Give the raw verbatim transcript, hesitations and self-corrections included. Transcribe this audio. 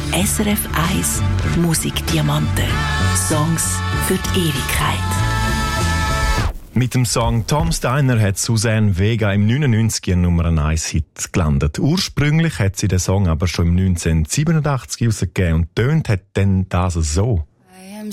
S R F eins Musikdiamanten. Songs für die Ewigkeit. Mit dem Song «Tom Steiner» hat Suzanne Vega im neunundneunzig ihren Nummer eins Hit gelandet. Ursprünglich hat sie den Song aber schon im neunzehnhundertsiebenundachtzig herausgegeben und tönt hat dann das so.